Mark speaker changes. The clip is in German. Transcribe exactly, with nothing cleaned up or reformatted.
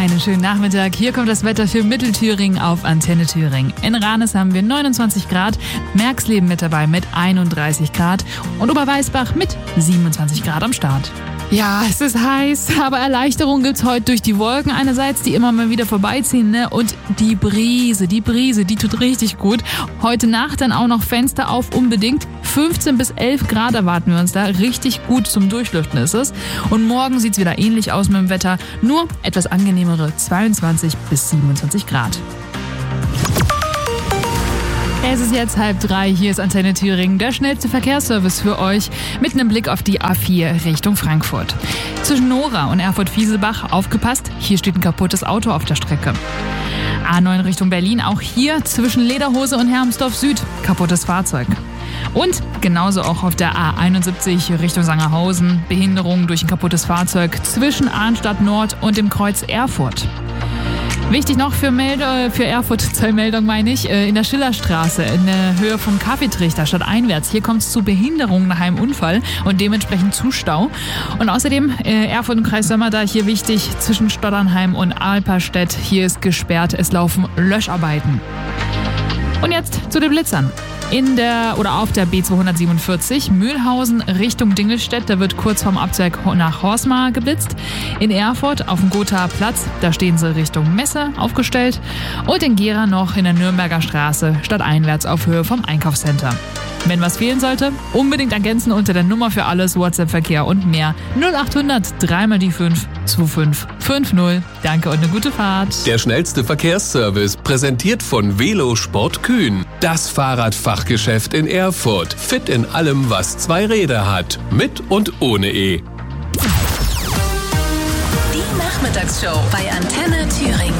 Speaker 1: Einen schönen Nachmittag. Hier kommt das Wetter für Mittelthüringen auf Antenne Thüringen. In Ranes haben wir neunundzwanzig Grad, Merxleben mit dabei mit einunddreißig Grad und Oberweißbach mit siebenundzwanzig Grad am Start. Ja, es ist heiß, aber Erleichterung gibt's heute durch die Wolken einerseits, die immer mal wieder vorbeiziehen, ne? Und die Brise, die Brise, die tut richtig gut. Heute Nacht dann auch noch Fenster auf, unbedingt. fünfzehn bis elf Grad erwarten wir uns da. Richtig gut zum Durchlüften ist es. Und morgen sieht's wieder ähnlich aus mit dem Wetter, nur etwas angenehmere zweiundzwanzig bis siebenundzwanzig Grad. Es ist jetzt halb drei, hier ist Antenne Thüringen, der schnellste Verkehrsservice für euch, mit einem Blick auf die A vier Richtung Frankfurt. Zwischen Nora und Erfurt-Fieselbach, aufgepasst, hier steht ein kaputtes Auto auf der Strecke. A neun Richtung Berlin, auch hier zwischen Lederhose und Hermsdorf Süd, kaputtes Fahrzeug. Und genauso auch auf der A einundsiebzig Richtung Sangerhausen, Behinderung durch ein kaputtes Fahrzeug zwischen Arnstadt Nord und dem Kreuz Erfurt. Wichtig noch für, Melde, für Erfurt, zur Meldung meine ich, in der Schillerstraße in der Höhe vom Kaffeetrichter stadteinwärts. Hier kommt es zu Behinderungen nach einem Unfall und dementsprechend zu Stau. Und außerdem Erfurt und Kreis Sömmerda hier wichtig zwischen Stotternheim und Alperstedt. Hier ist gesperrt, es laufen Löscharbeiten. Und jetzt zu den Blitzern. In der oder auf der B zweihundertsiebenundvierzig Mühlhausen Richtung Dingelstedt, da wird kurz vorm Abzweig nach Horstmar geblitzt. In Erfurt auf dem Gothaer Platz, da stehen sie Richtung Messe aufgestellt. Und in Gera noch in der Nürnberger Straße, stadteinwärts auf Höhe vom Einkaufscenter. Wenn was fehlen sollte, unbedingt ergänzen unter der Nummer für alles, WhatsApp-Verkehr und mehr. null achthundert drei mal die fünf zwei fünf fünf null. Danke und eine gute Fahrt.
Speaker 2: Der schnellste Verkehrsservice, präsentiert von Velosport Kühn. Das Fahrradfachgeschäft in Erfurt. Fit in allem, was zwei Räder hat. Mit und ohne E.
Speaker 3: Die Nachmittagsshow bei Antenne Thüringen.